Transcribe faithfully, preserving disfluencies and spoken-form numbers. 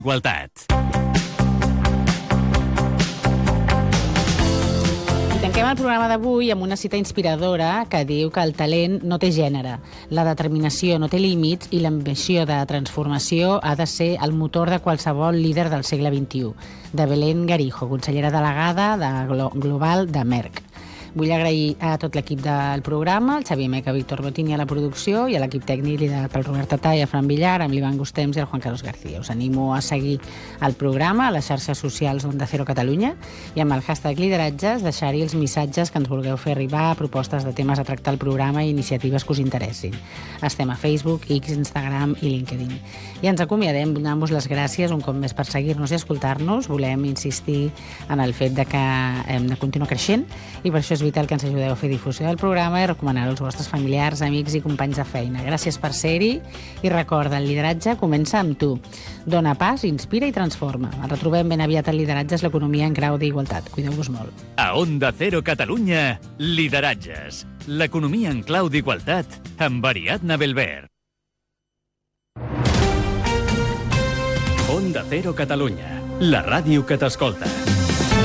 Igualtat. Tanquem el programa d'avui amb una cita inspiradora que diu que el talent no té gènere, la determinació no té límits i l'ambició de transformació ha de ser el motor de qualsevol líder del segle vint-i-u, de Belén Garijo, consellera delegada de Glo- Global de Merck. Vull agrair a tot l'equip del programa, el Xavier Meca, Víctor Botini a la producció i a l'equip tècnic liderat pel Robert Tatà i a Fran Villar, amb l'Ivan Gustems i el Juan Carlos García. Us animo a seguir el programa a les xarxes socials d'Onda Cero Catalunya i amb el hashtag lideratges deixar-hi els missatges que ens vulgueu fer arribar, propostes de temes a tractar al programa i iniciatives que us interessin. Estem a Facebook, X, Instagram i LinkedIn. I ens acomiadem donant-vos les gràcies un cop més per seguir-nos i escoltar-nos. Volem insistir en el fet de que hem de continuar creixent i per això és vital que ens ajudeu a fer difusió del programa i recomanar als vostres familiars, amics i companys de feina. Gràcies per ser-hi i recorda, el lideratge comença amb tu. Dóna pas, inspira i transforma. Ens retrobem ben aviat al Lideratge és l'economia en grau d'igualtat. Cuideu-vos molt. A Onda Cero Catalunya, Lideratges. L'economia en clau d'igualtat amb Ariadna Belver. Onda Cero Catalunya, la ràdio que t'escolta.